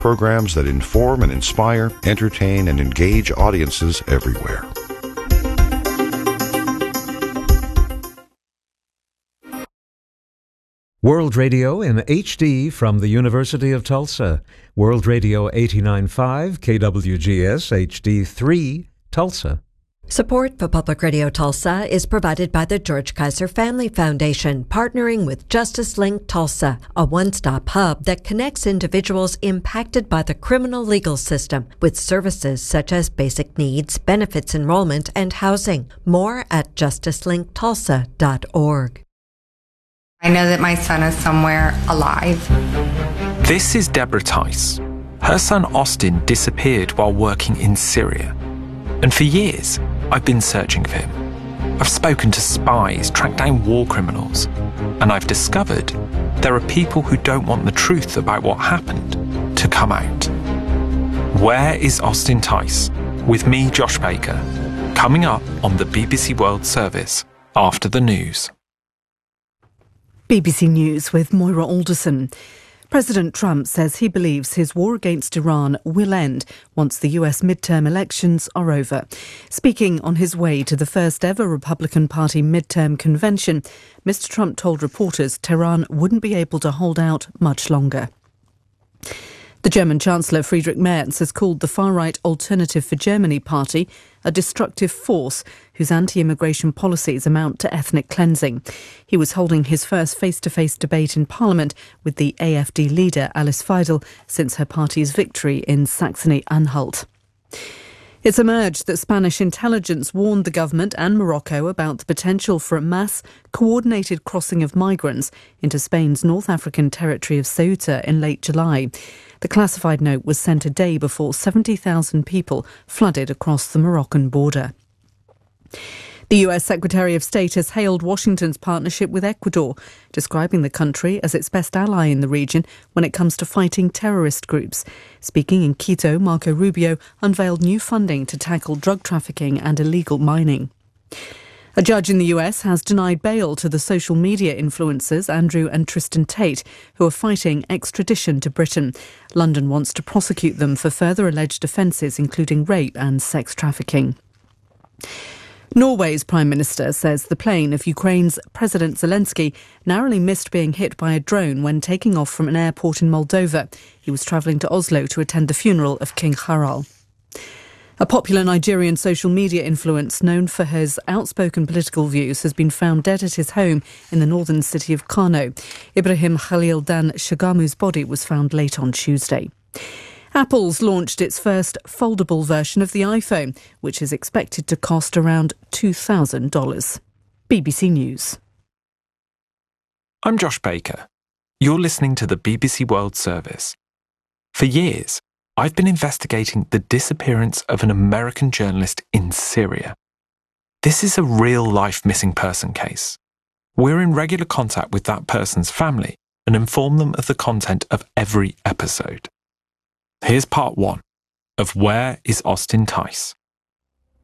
Programs that inform and inspire, entertain, and engage audiences everywhere. World Radio in HD from the University of Tulsa. World Radio 89.5 KWGS HD3 Tulsa. Support for Public Radio Tulsa is provided by the George Kaiser Family Foundation, partnering with Justice Link Tulsa, a one-stop hub that connects individuals impacted by the criminal legal system with services such as basic needs, benefits enrollment, and housing. More at justicelinkTulsa.org. I know that my son is somewhere alive. This is Deborah Tice. Her son Austin disappeared while working in Syria. And for years, I've been searching for him. I've spoken to spies, tracked down war criminals, and I've discovered there are people who don't want the truth about what happened to come out. Where is Austin Tice? With me, Josh Baker, coming up on the BBC World Service after the news. BBC News with Moira Alderson. President Trump says he believes his war against Iran will end once the US midterm elections are over. Speaking on his way to the first ever Republican Party midterm convention, Mr. Trump told reporters Tehran wouldn't be able to hold out much longer. The German Chancellor Friedrich Merz has called the far-right Alternative for Germany party a destructive force whose anti-immigration policies amount to ethnic cleansing. He was holding his first face-to-face debate in Parliament with the AfD leader Alice Weidel since her party's victory in Saxony-Anhalt. It's emerged that Spanish intelligence warned the government and Morocco about the potential for a mass, coordinated crossing of migrants into Spain's North African territory of Ceuta in late July. The classified note was sent a day before 70,000 people flooded across the Moroccan border. The US Secretary of State has hailed Washington's partnership with Ecuador, describing the country as its best ally in the region when it comes to fighting terrorist groups. Speaking in Quito, Marco Rubio unveiled new funding to tackle drug trafficking and illegal mining. A judge in the US has denied bail to the social media influencers Andrew and Tristan Tate, who are fighting extradition to Britain. London wants to prosecute them for further alleged offences, including rape and sex trafficking. Norway's Prime Minister says the plane of Ukraine's President Zelensky narrowly missed being hit by a drone when taking off from an airport in Moldova. He was travelling to Oslo to attend the funeral of King Harald. A popular Nigerian social media influencer known for his outspoken political views has been found dead at his home in the northern city of Kano. Ibrahim Khalil Dan Shagamu's body was found late on Tuesday. Apple's launched its first foldable version of the iPhone, which is expected to cost around $2,000. BBC News. I'm Josh Baker. You're listening to the BBC World Service. For years, I've been investigating the disappearance of an American journalist in Syria. This is a real-life missing person case. We're in regular contact with that person's family and inform them of the content of every episode. Here's part one of Where is Austin Tice?